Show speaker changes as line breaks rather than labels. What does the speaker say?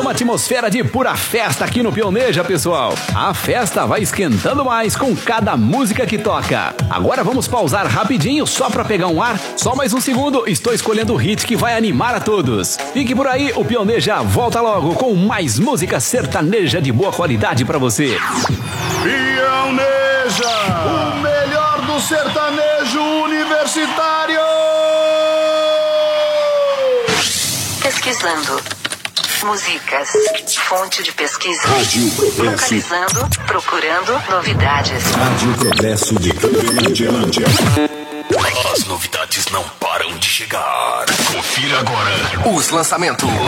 uma atmosfera de pura festa aqui no Pioneja, pessoal. A festa vai esquentando mais com cada música que toca. Agora vamos pausar rapidinho só pra pegar um ar. Só mais um segundo, estou escolhendo o hit que vai animar a todos. Fique por aí, o Pioneja volta logo com mais música sertaneja de boa qualidade pra você.
Pioneja, o melhor do sertanejo universitário.
Pesquisando. Músicas. Fonte de pesquisa.
Rádio Progresso.
Localizando. Procurando novidades.
Rádio Progresso de Campinas.
As novidades não param de chegar. Confira agora os lançamentos